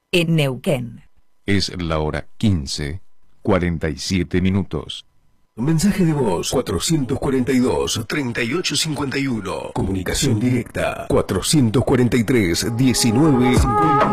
en Neuquén. Es la hora 15:47. Mensaje de voz 442-3851. Comunicación directa 443-1950.